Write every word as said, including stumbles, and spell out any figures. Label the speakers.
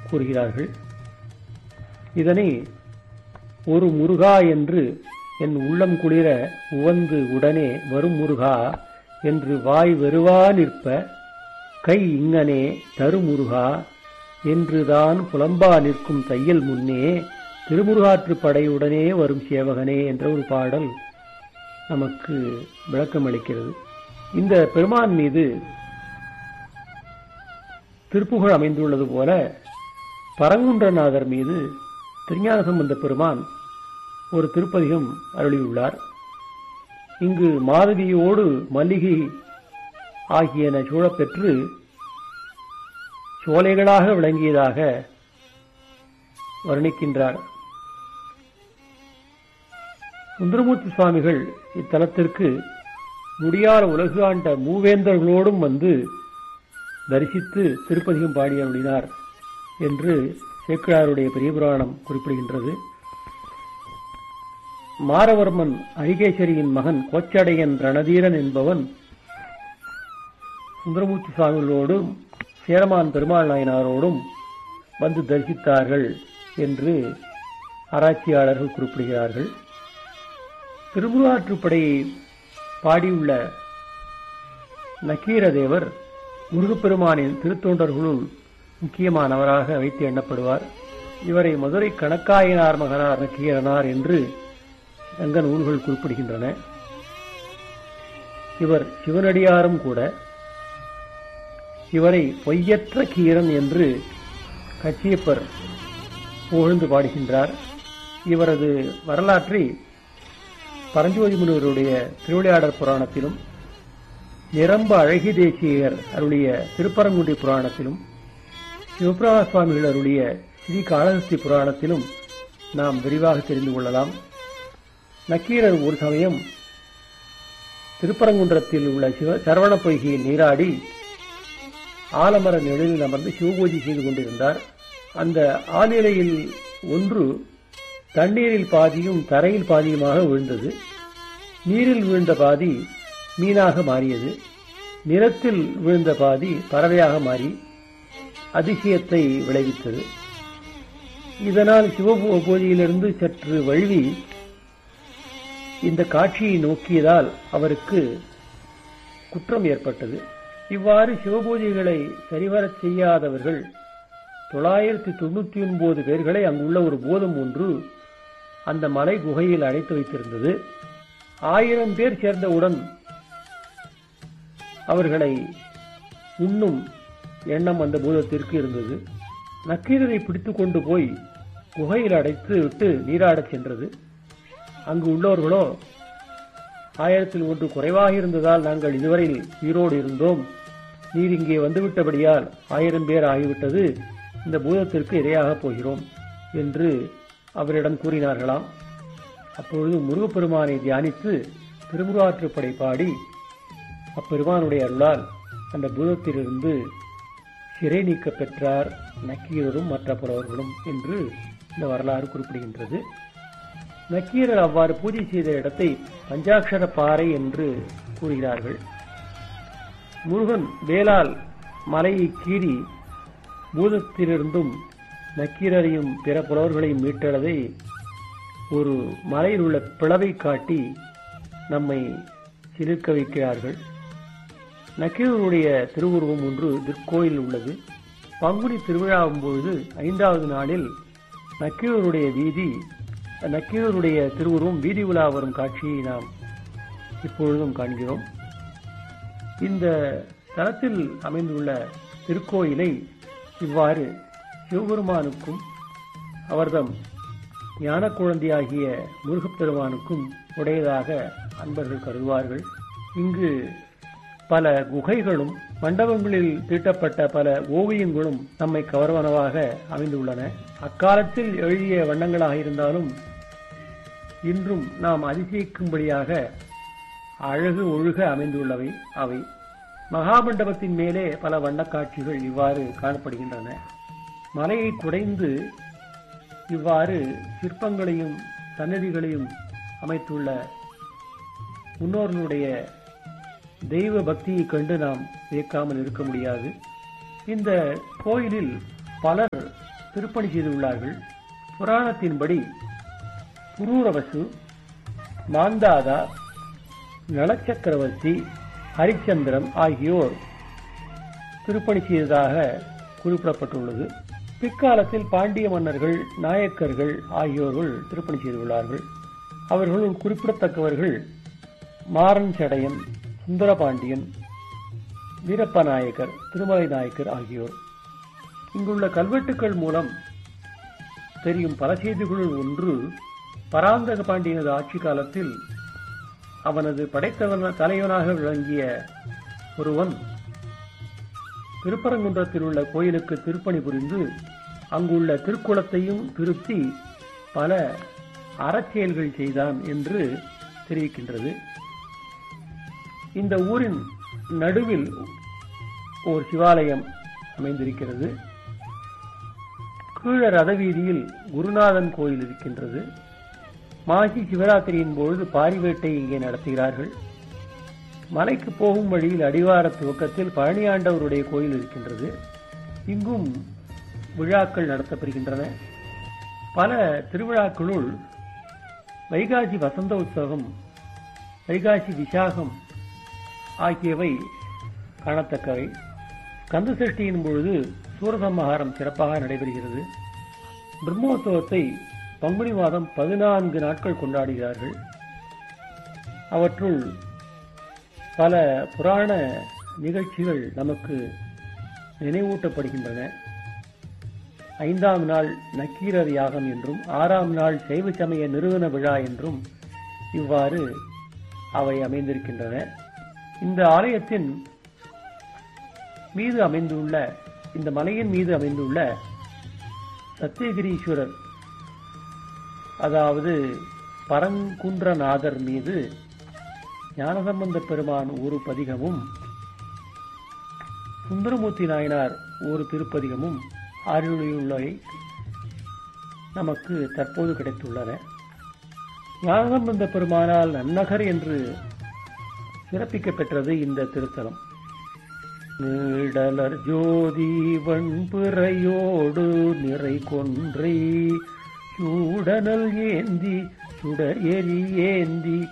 Speaker 1: கூறுகிறார்கள். இதனை ஒரு முருகா என்று என் உள்ளம் குளிர உவந்து உடனே வரும் முருகா என்று வாய் வெறுவா நிற்ப கை இங்கனே தருமுருகா என்றுதான் புலம்பா நிற்கும் தையல் முன்னே திருமுருகாற்று படையுடனே வரும் சேவகனே என்ற ஒரு பாடல் நமக்கு விளக்கம் அளிக்கிறது. இந்த பெருமான் மீது திருப்புகழ் அமைந்துள்ளது போல பரங்குன்றநாதர் மீது திருஞான சம்பந்த பெருமான் ஒரு திருப்பதிகம் அருளியுள்ளார். இங்கு மாதவியோடு மல்லிகை ஆகியன சூழப்பெற்று சோலைகளாக விளங்கியதாக வர்ணிக்கின்றார். சுந்தரமூர்த்தி சுவாமிகள் இத்தலத்திற்கு முடியாத உலகு ஆண்ட மூவேந்தர்களோடும் வந்து தரிசித்து திருப்பதிகம் பாடி அருளினார் என்று சேக்கிழாருடைய பெரிய புராணம் குறிப்பிடுகின்றது. மாரவர்மன் அரிகேசரியின் மகன் கோச்சடையன் ரணதீரன் என்பவன் சுந்தரமூர்த்தி சுவாமிகளோடும் சேரமான் பெருமாள் நாயனாரோடும் வந்து தரிசித்தார்கள் என்று ஆராய்ச்சியாளர்கள் குறிப்பிடுகிறார்கள். திருமுருகாற்றுப்படையை பாடியுள்ள நக்கீரதேவர் முருகப்பெருமானின் திருத்தொண்டர்களுள் முக்கியமானவராக வைத்து எண்ணப்படுவார். இவரை மதுரை கணக்காயனார் மகனார் நக்கீரனார் என்று சங்க நூல்கள் குறிப்பிடுகின்றன. இவர் சிவனடியாரும் கூட. இவரை பொய்யற்ற கீரன் என்று கச்சியப்பர் புகழ்ந்து பாடுகின்றார். இவரது வரலாற்றை பரஞ்சோதி முனிவருடைய திருவிளையாடற் புராணத்திலும் நிரம்ப அழகி தேசியர் அருளிய திருப்பரங்குடி புராணத்திலும் சிவபிரகாச சுவாமிகள் அருளிய ஸ்ரீ காளஹஸ்தி புராணத்திலும் நாம் விரிவாக தெரிந்து கொள்ளலாம். நக்கீரர் ஒரு சமயம் திருப்பரங்குன்றத்தில் உள்ள சிவ சரவண பொய்கையில் நீராடி ஆலமர நிழலில் அமர்ந்து சிவபூஜை செய்து கொண்டிருந்தார். அந்த ஆலிலையில் ஒன்று தண்ணீரில் பாதியும் தரையில் பாதியுமாக விழுந்தது. நீரில் விழுந்த பாதி மீனாக மாறியது. நிலத்தில் விழுந்த பாதி பறவையாக மாறி அதிசயத்தை விளைவித்தது. இதனால் சிவபூஜையிலிருந்து சற்று வழுவி இந்த காட்சியை நோக்கியதால் அவருக்கு குற்றம் ஏற்பட்டது. இவ்வாறு சிவபூஜைகளை சரிவரச் செய்யாதவர்கள் தொள்ளாயிரத்தி தொண்ணூத்தி ஒன்பது பேர்களை அங்குள்ள ஒரு பூதம் ஒன்று அந்த மலை குகையில் அடைத்து வைத்திருந்தது. ஆயிரம் பேர் சேர்ந்தவுடன் அவர்களை உண்ணும் எண்ணம் அந்த பூதத்திற்கு இருந்தது. நக்கீரரை பிடித்துக் கொண்டு போய் குகையில் அடைத்து விட்டு நீராடச் சென்றது. அங்கு உள்ளவர்களோ ஆயிரத்தில் ஒன்று குறைவாக இருந்ததால் நாங்கள் இதுவரையில் உயிரோடு இருந்தோம், நீர் இங்கே வந்துவிட்டபடியால் ஆயிரம் பேர் ஆகிவிட்டது, இந்த பூதத்திற்கு இரையாக போகிறோம் என்று அவரிடம் கூறினார்களாம். அப்பொழுது முருகப்பெருமானை தியானித்து திருமுருகாற்றுப்படை பாடி அப்பெருமானுடைய அருளால் அந்த பூதத்திலிருந்து சிறை நீக்க பெற்றார் நக்கீரரும் மற்ற புலவர்களும் என்று இந்த வரலாறு குறிப்பிடுகின்றது. நக்கீரர் அவ்வாறு பூஜை செய்த இடத்தை பஞ்சாட்சர பாறை என்று கூறுகிறார்கள். முருகன் வேலால் மலையை கீறி பூதத்திலிருந்தும் நக்கீரரையும் பிற புலவர்களையும் மீட்டளதை ஒரு மலையில் உள்ள பிளவை காட்டி நம்மை சிலிர்க்க வைக்கிறார்கள். நக்கீரருடைய திருவுருவம் ஒன்று திருக்கோயில் உள்ளது. பங்குனி திருவிழாவும் பொழுது ஐந்தாவது நாளில் நக்கீரருடைய வீதி நக்கீரருடைய திருவுருவம் வீதி உலா வரும் காட்சியை நாம் இப்பொழுதும் காண்கிறோம். இந்த தலத்தில் அமைந்துள்ள திருக்கோயிலை இவ்வாறு சிவபெருமானுக்கும் அவர்தம் ஞான குழந்தையாகிய முருகப்பெருமானுக்கும் உடையதாக அன்பர்கள் கருதுவார்கள். இங்கு பல குகைகளும் மண்டபங்களில் தீட்டப்பட்ட பல ஓவியங்களும் நம்மை கவர்வனவாக அமைந்துள்ளன. அக்காலத்தில் எழுதிய வண்ணங்களாக இருந்தாலும் இன்றும் நாம் அதிசயிக்கும்படியாக அழகு ஒழுக அமைந்துள்ளவை அவை. மகாமண்டபத்தின் மேலே பல வண்ணக்காட்சிகள் இவ்வாறு காணப்படுகின்றன. மலையை குடைந்து இவ்வாறு சிற்பங்களையும் சன்னதிகளையும் அமைத்துள்ள முன்னோர்களுடைய தெய்வ பக்தியை கண்டு நாம் வியக்காமல் இருக்க முடியாது. இந்த கோயிலில் பலர் திருப்பணி செய்துள்ளார்கள். புராணத்தின்படி புரூரவசு, மாந்தாதா, நலச்சக்கரவர்த்தி, ஹரிச்சந்திரம் ஆகியோர் திருப்பணி செய்ததாக குறிப்பிடப்பட்டுள்ளது. பிற்காலத்தில் பாண்டிய மன்னர்கள், நாயக்கர்கள் ஆகியோர்கள் திருப்பணி செய்துள்ளார்கள். அவர்களுள் குறிப்பிடத்தக்கவர்கள் மாறன் சடையன், சுந்தரபாண்டியன், வீரப்ப நாயக்கர், திருமலை நாயக்கர் ஆகியோர். இங்குள்ள கல்வெட்டுக்கள் மூலம் தெரியும் பல செய்திகளுள் ஒன்று, பராந்தக பாண்டியனது ஆட்சி காலத்தில் அவனது படைத்தவன தலைவனாக விளங்கிய ஒருவன் திருப்பரங்குன்றத்தில் உள்ள கோயிலுக்கு திருப்பணி புரிந்து அங்குள்ள திருக்குளத்தையும் திருத்தி பல அறச்செயல்கள் செய்தான் என்று தெரிவிக்கின்றது. இந்த ஊரின் நடுவில் ஓர் சிவாலயம் அமைந்திருக்கிறது. கீழ ரதவீதியில் குருநாதன் கோயில் இருக்கின்றது. மாசி சிவராத்திரியின் பொழுது பாரிவேட்டை இங்கே நடத்துகிறார்கள். மலைக்கு போகும் வழியில் அடிவார துவக்கத்தில் பழனியாண்டவருடைய கோயில் இருக்கின்றது. இங்கும் விழாக்கள் நடத்தப்படுகின்றன. பல திருவிழாக்களுள் வைகாசி வசந்த உற்சவம், வைகாசி விசாகம் ஆகியவை காணத்தக்கவை. கந்த சஷ்டியின் பொழுது சூரசம்ஹாரம் சிறப்பாக நடைபெறுகிறது. பிரம்மோற்சவத்தை பங்குனி மாதம் பதினான்கு நாட்கள் கொண்டாடுகிறார்கள். அவற்றுள் பல புராண நிகழ்ச்சிகள் நமக்கு நினைவூட்டப்படுகின்றன. ஐந்தாம் நாள் நக்கீரர் யாகம் என்றும், ஆறாம் நாள் சைவ சமய நிறுவன விழா என்றும் இவ்வாறு அவை அமைந்திருக்கின்றன. இந்த ஆலயத்தின் மீது அமைந்துள்ள, இந்த மலையின் மீது அமைந்துள்ள சத்தியகிரீஸ்வரர், அதாவது பரங்குன்றநாதர் மீது ஞானசம்பந்த பெருமான் ஒரு பதிகமும், சுந்தரமூர்த்தி நாயனார் ஒரு திருப்பதிகமும் அருளியுள்ளவை நமக்கு தற்போது கிடைத்துள்ளன. ஞானசம்பந்த பெருமானால் நன்னகர் என்று சிறப்பிக்க பெற்றது இந்த திருத்தலம். நீடலர் ஜோதி வண்பிறையோடு நிறை கொன்றை சூடனல் ஏந்தி சுடர் எரி ஏந்தி